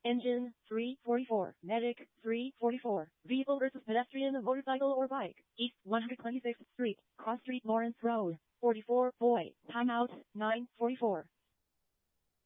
Engine, 344. Medic, 344. Vehicle versus pedestrian, motorcycle or bike. East 126th Street, Cross Street, Lawrence Road. 44, boy. Timeout, 9:44.